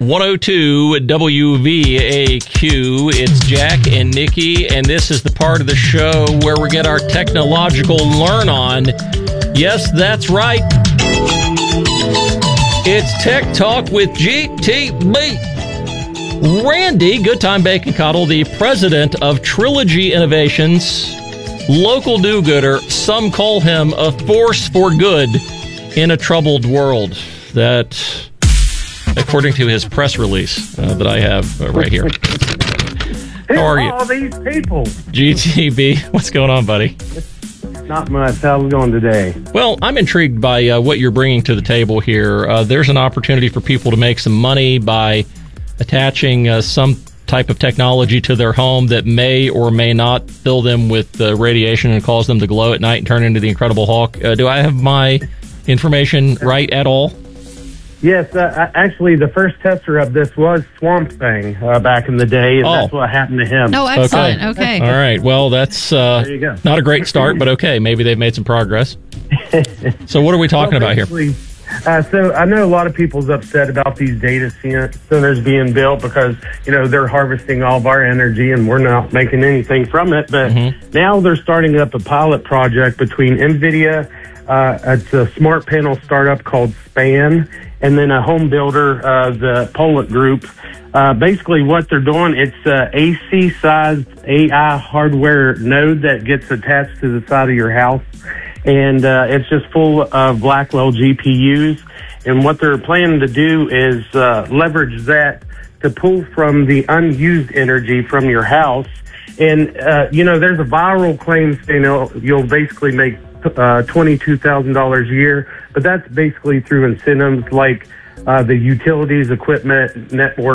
102 WVAQ. It's Jack and Nikki, and this is the part of the show where we get our technological learn on. Yes, that's right. It's Tech Talk with GTB. Randy Goodtime Bacon Cottle, the president of Trilogy Innovations, local do-gooder. Some call him a force for good in a troubled world. That, according to his press release that I have right here. How are you? All these people. GTB, what's going on, buddy? Not much. How's it going today? Well, I'm intrigued by what you're bringing to the table here. There's an opportunity for people to make some money by attaching some type of technology to their home that may or may not fill them with radiation and cause them to glow at night and turn into the Incredible Hulk. Do I have my information right at all? Yes, actually, the first tester of this was Swamp Thing back in the day, and that's what happened to him. Oh, excellent. Okay. All right. Well, that's there you go. Not a great start, but okay. Maybe they've made some progress. So what are we talking about here? So I know a lot of people's upset about these data centers being built because, they're harvesting all of our energy and we're not making anything from it. But now they're starting up a pilot project between NVIDIA, it's a smart panel startup called Span, and then a home builder, the Pollet Group. Basically what they're doing, it's a AC-sized AI hardware node that gets attached to the side of your house. And it's just full of Blackwell GPUs. And what they're planning to do is leverage that to pull from the unused energy from your house. And, there's a viral claim saying you'll basically make $22,000 a year. But that's basically through incentives like the utilities, equipment, network.